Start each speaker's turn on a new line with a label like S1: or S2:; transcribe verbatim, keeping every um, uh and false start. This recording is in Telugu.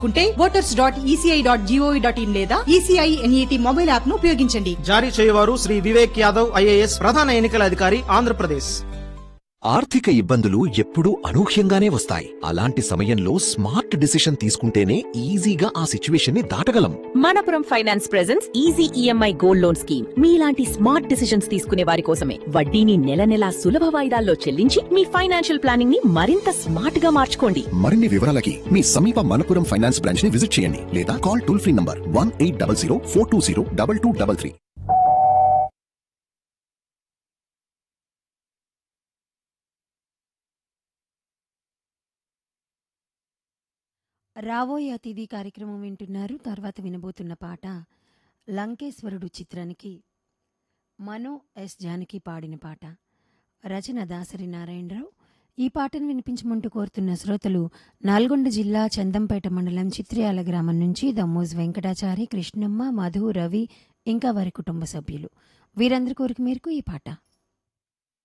S1: కుంటే voters dot ECI dot GOV dot in లేదా ఈసీఐ ఎన్ఈటీ మొబైల్ యాప్ ను ఉపయోగించండి.
S2: జారీ చేయవారు శ్రీ వివేక్ యాదవ్ ఐఏఎస్, ప్రధాన ఎన్నికల అధికారి, ఆంధ్రప్రదేశ్.
S3: ఆర్థిక ఇబ్బందులు ఎప్పుడూ అనూహ్యంగానే వస్తాయి. అలాంటి సమయంలో స్మార్ట్ డిసిషన్ తీసుకుంటేనే ఈజీగా ఆ సిచ్యువేషన్ ని దాటగలం.
S4: Manappuram finance presents easy EMI gold loan scheme. మీలాంటి స్మార్ట్ డిసిషన్స్ తీసుకునే వారి కోసమే. వడ్డీని నెల నెలా సులభ వాయిదాల్లో చెల్లించి మీ ఫైనాన్షియల్ ప్లానింగ్ ని మరింత స్మార్ట్ గా మార్చుకోండి.
S3: మరిన్ని వివరాలకి మీ సమీప మనపురం ఫైనాన్స్ బ్రాంచ్ ని విజిట్ చేయండి లేదా call toll free number one eight double zero four two zero double two double three.
S5: రావోయే అతిథి కార్యక్రమం వింటున్నారు. తర్వాత వినబోతున్న పాట లంకేశ్వరుడు చిత్రానికి మనో ఎస్ జానకి పాడిన పాట. రచన దాసరి నారాయణరావు. ఈ పాటను వినిపించమంటూ కోరుతున్న శ్రోతలు నల్గొండ జిల్లా చందంపేట మండలం చిత్రయాల గ్రామం నుంచి దమ్మోజ్ వెంకటాచారి, కృష్ణమ్మ, మధు, రవి ఇంకా వారి కుటుంబ సభ్యులు. వీరందరి కోరిక మేరకు ఈ పాట.